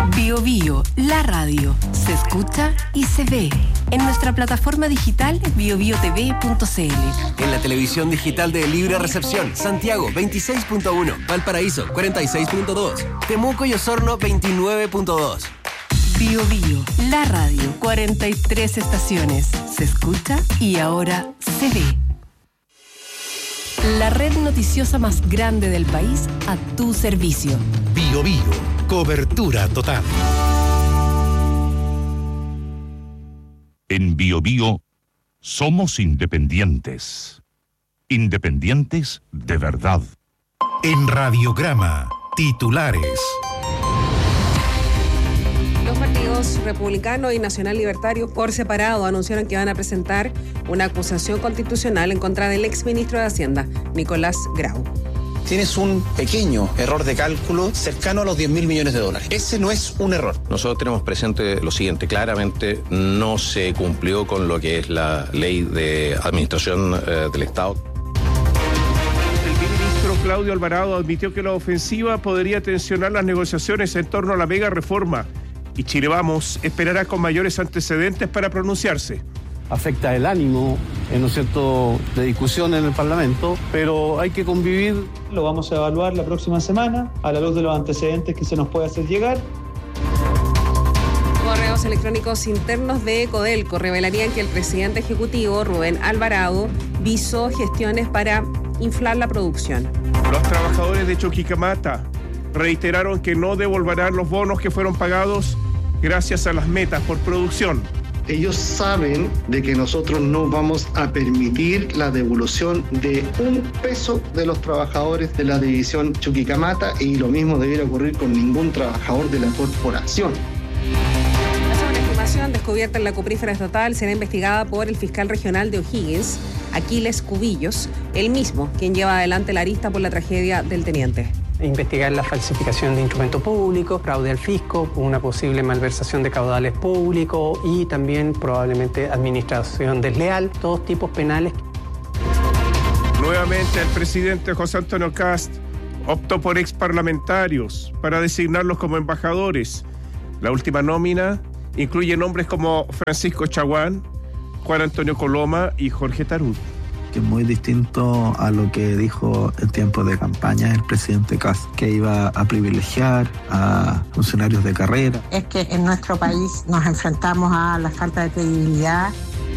Biobío, la radio, se escucha y se ve. En nuestra plataforma digital biobiotv.cl. En la televisión digital de Libre Recepción, Santiago 26.1, Valparaíso 46.2, Temuco y Osorno 29.2. Biobío, la radio, 43 estaciones, se escucha y ahora se ve. La red noticiosa más grande del país a tu servicio. Biobío, cobertura total. En Biobío somos independientes. Independientes de verdad. En Radiograma, titulares. Los partidos republicano y nacional libertario por separado anunciaron que van a presentar una acusación constitucional en contra del exministro de Hacienda, Nicolás Grau. Tienes un pequeño error de cálculo cercano a los 10.000 millones de dólares. Ese no es un error. Nosotros tenemos presente lo siguiente: claramente no se cumplió con lo que es la ley de administración del Estado. El ministro Claudio Alvarado admitió que la ofensiva podría tensionar las negociaciones en torno a la mega reforma y Chile Vamos esperará con mayores antecedentes para pronunciarse. Afecta el ánimo, ¿no es cierto?, de discusión en el Parlamento, pero hay que convivir. Lo vamos a evaluar la próxima semana a la luz de los antecedentes que se nos puede hacer llegar. Correos electrónicos internos de Codelco revelarían que el presidente ejecutivo, Rubén Alvarado, visó gestiones para inflar la producción. Los trabajadores de Chuquicamata reiteraron que no devolverán los bonos que fueron pagados gracias a las metas por producción. Ellos saben de que nosotros no vamos a permitir la devolución de un peso de los trabajadores de la división Chuquicamata, y lo mismo debiera ocurrir con ningún trabajador de la corporación. La sobreestimación descubierta en la cuprífera estatal será investigada por el fiscal regional de O'Higgins, Aquiles Cubillos, el mismo quien lleva adelante la arista por la tragedia del teniente. Investigar la falsificación de instrumento público, fraude al fisco, una posible malversación de caudales públicos y también probablemente administración desleal, todos tipos penales. Nuevamente el presidente José Antonio Kast optó por exparlamentarios para designarlos como embajadores. La última nómina incluye nombres como Francisco Chaguán, Juan Antonio Coloma y Jorge Tarut. Que es muy distinto a lo que dijo en tiempos de campaña el presidente Kast, que iba a privilegiar a funcionarios de carrera. Es que en nuestro país nos enfrentamos a la falta de credibilidad.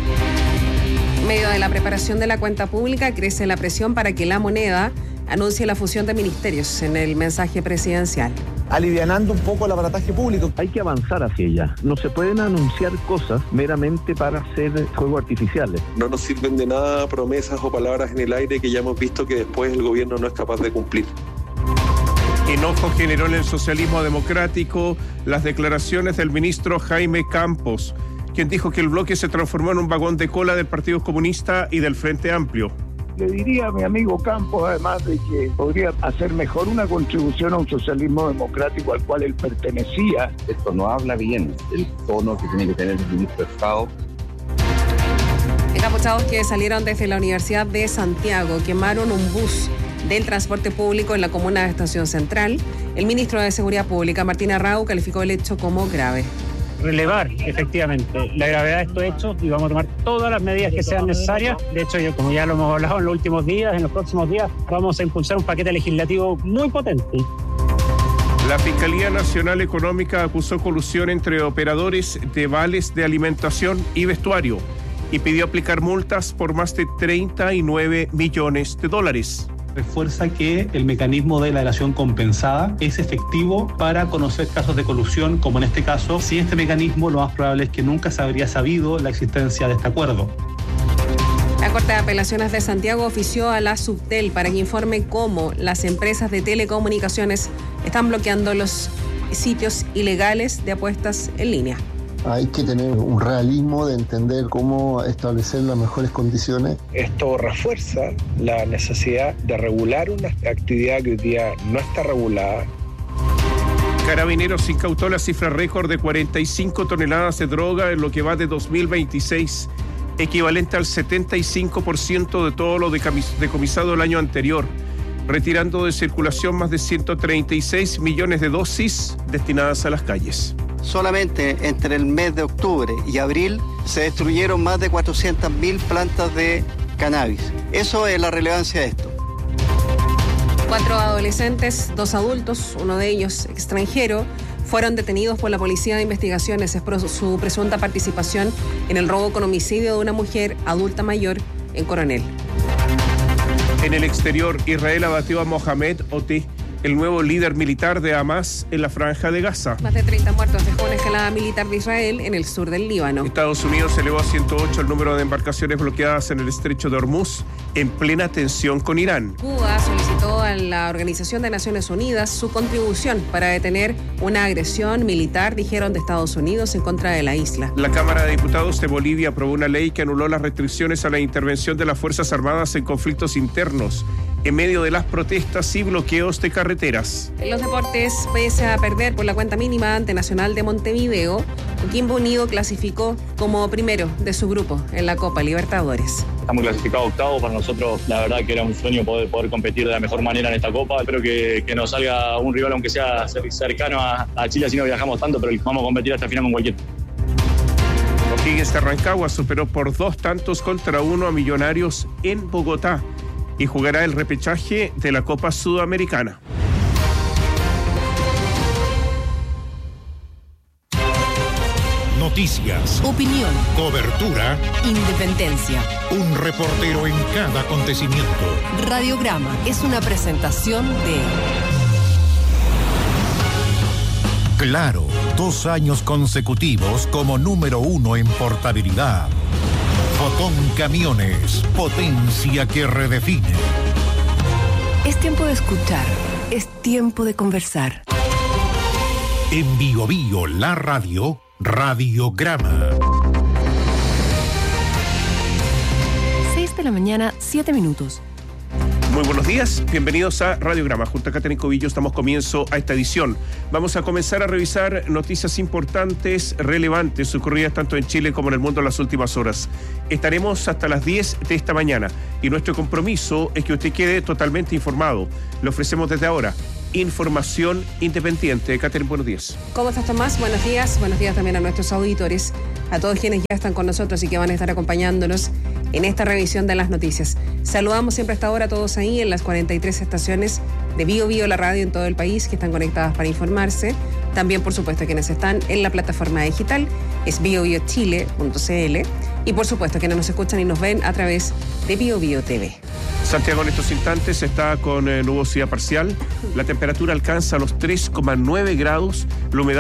En medio de la preparación de la cuenta pública, crece la presión para que la moneda anuncie la fusión de ministerios en el mensaje presidencial. Alivianando un poco el aparataje público. Hay que avanzar hacia ella. No se pueden anunciar cosas meramente para hacer fuegos artificiales. No nos sirven de nada promesas o palabras en el aire que ya hemos visto que después el gobierno no es capaz de cumplir. Enojo generó en el socialismo democrático las declaraciones del ministro Jaime Campos, quien dijo que el bloque se transformó en un vagón de cola del Partido Comunista y del Frente Amplio. Le diría a mi amigo Campos, además, de que podría hacer mejor una contribución a un socialismo democrático al cual él pertenecía. Esto no habla bien del tono que tiene que tener el ministro de Estado. Encapuchados que salieron desde la Universidad de Santiago quemaron un bus del transporte público en la comuna de Estación Central. El ministro de Seguridad Pública, Martín Arrau, calificó el hecho como grave. Relevar efectivamente la gravedad de estos hechos y vamos a tomar todas las medidas que sean necesarias. De hecho, como ya lo hemos hablado en los últimos días, en los próximos días vamos a impulsar un paquete legislativo muy potente. La Fiscalía Nacional Económica acusó colusión entre operadores de vales de alimentación y vestuario y pidió aplicar multas por más de 39 millones de dólares. Refuerza que el mecanismo de la dación compensada es efectivo para conocer casos de colusión, como en este caso. Sin este mecanismo, lo más probable es que nunca se habría sabido la existencia de este acuerdo. La Corte de Apelaciones de Santiago ofició a la Subtel para que informe cómo las empresas de telecomunicaciones están bloqueando los sitios ilegales de apuestas en línea. Hay que tener un realismo de entender cómo establecer las mejores condiciones. Esto refuerza la necesidad de regular una actividad que hoy día no está regulada. Carabineros incautó la cifra récord de 45 toneladas de droga en lo que va de 2026, equivalente al 75% de todo lo decomisado el año anterior. retirando de circulación más de 136 millones de dosis destinadas a las calles. Solamente entre el mes de octubre y abril se destruyeron más de 400.000 plantas de cannabis. Eso es la relevancia de esto. 4 adolescentes, 2 adultos, uno de ellos extranjero, fueron detenidos por la Policía de Investigaciones por su presunta participación en el robo con homicidio de una mujer adulta mayor en Coronel. En el exterior, Israel abatió a Mohamed Oti, el nuevo líder militar de Hamas en la Franja de Gaza. Más de 30 muertos dejó una escalada militar de Israel en el sur del Líbano. Estados Unidos elevó a 108 el número de embarcaciones bloqueadas en el estrecho de Hormuz en plena tensión con Irán. Cuba solicitó a la Organización de Naciones Unidas su contribución para detener una agresión militar, dijeron, de Estados Unidos en contra de la isla. La Cámara de Diputados de Bolivia aprobó una ley que anuló las restricciones a la intervención de las Fuerzas Armadas en conflictos internos en medio de las protestas y bloqueos de carreteras. En los deportes, pese a perder por la cuenta mínima ante Nacional de Montevideo, Coquimbo Unido clasificó como primero de su grupo en la Copa Libertadores. Estamos clasificados octavos. Para nosotros, la verdad que era un sueño poder competir de la mejor manera en esta Copa. Espero que nos salga un rival, aunque sea cercano a Chile, así no viajamos tanto, pero vamos a competir hasta el final con cualquiera. O'Higgins de Rancagua superó por 2-1 a Millonarios en Bogotá y jugará el repechaje de la Copa Sudamericana. Noticias, opinión, cobertura, independencia. Un reportero en cada acontecimiento. Radiograma es una presentación de Claro, 2 años consecutivos como número 1 en portabilidad. Fotón Camiones, potencia que redefine. Es tiempo de escuchar, es tiempo de conversar. En Bio Bio, la radio, Radiograma. 6 de la mañana, 7 minutos. Muy buenos días, bienvenidos a Radiograma. Junto a Catherine Cobillo estamos comienzo a esta edición. Vamos a comenzar a revisar noticias importantes, relevantes, ocurridas tanto en Chile como en el mundo en las últimas horas. Estaremos hasta las 10 de esta mañana y nuestro compromiso es que usted quede totalmente informado. Le ofrecemos desde ahora información independiente. Catherine, buenos días. ¿Cómo estás, Tomás? Buenos días también a nuestros auditores, a todos quienes ya están con nosotros y que van a estar acompañándonos en esta revisión de las noticias. Saludamos siempre a esta hora a todos ahí en las 43 estaciones de Bio Bio, la radio en todo el país, que están conectadas para informarse. También, por supuesto, quienes están en la plataforma digital, es biobiochile.cl, y por supuesto quienes nos escuchan y nos ven a través de Bio Bio TV. Santiago en estos instantes está con nubosidad parcial. La temperatura alcanza los 3,9 grados. La humedad